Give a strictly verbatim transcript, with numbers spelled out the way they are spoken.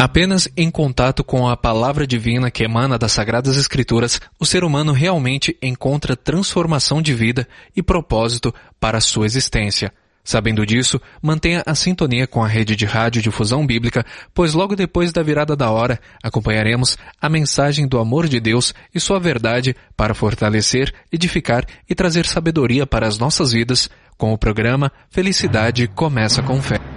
Apenas em contato com a palavra divina que emana das Sagradas Escrituras, o ser humano realmente encontra transformação de vida e propósito para a sua existência. Sabendo disso, mantenha a sintonia com a rede de rádio Difusão Bíblica, pois logo depois da virada da hora, acompanharemos a mensagem do amor de Deus e sua verdade para fortalecer, edificar e trazer sabedoria para as nossas vidas, com o programa Felicidade Começa com Fé.